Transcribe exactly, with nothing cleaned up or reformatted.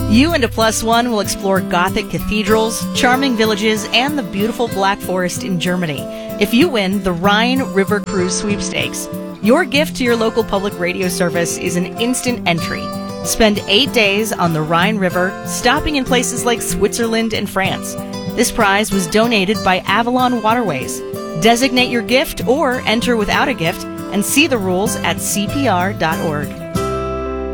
You and a plus one will explore Gothic cathedrals, charming villages, and the beautiful Black Forest in Germany. If you win the Rhine River Cruise Sweepstakes, your gift to your local public radio service is an instant entry. Spend eight days on the Rhine River, stopping in places like Switzerland and France. This prize was donated by Avalon Waterways. Designate your gift or enter without a gift and see the rules at C P R dot org.